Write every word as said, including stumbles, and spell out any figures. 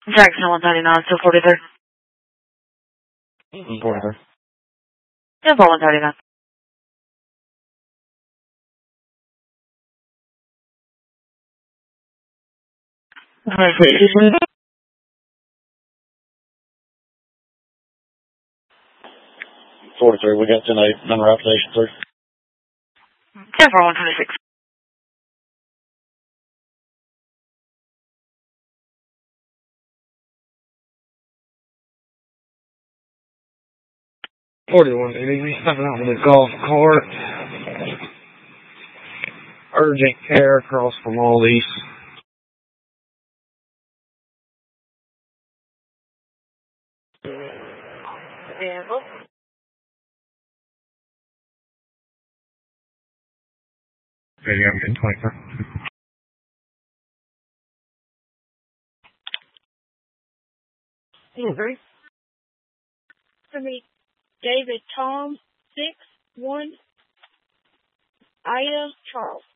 Jackson one thirty-nine, two forty-three. forty-three. ten four one thirty-nine. forty-three, we got ten eight, number application, sir. ten four one twenty-six. forty-one, eighty, stepping out with a golf cart. Urgent care across from all these. Yeah. Maybe I'm getting twenty-four. Mm-hmm. For me, David Tom, six one, Ida Charles.